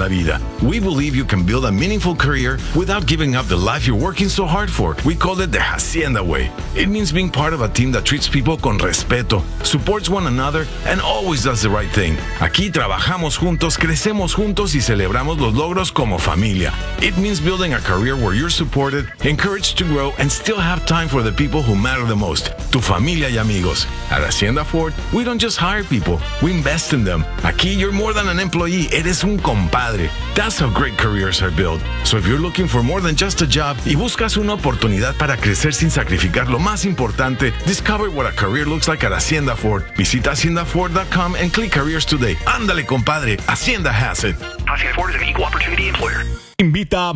la vida. We believe you can build a meaningful career without giving up the life you're working so hard for. We call it the Hacienda Way. It means being part of a team that treats people con respeto, supports one another, and always does the right thing. Aquí trabajamos juntos, crecemos juntos y celebramos los logros como familia. It means building a career where you're supported, encouraged to grow, and still have time for the people who matter the most, tu familia y amigos. At Hacienda Ford, we don't just hire people, we invest in them. Aquí, you're more than an employee, eres un compadre. That's how great careers are built. So if you're looking for more than just a job y buscas una oportunidad para crecer sin sacrificar lo más importante, discover what a career looks like at Hacienda Ford. Visita haciendaford.com and click careers today. Ándale, compadre, Hacienda has it. Hacienda Ford is an equal opportunity employer. Invita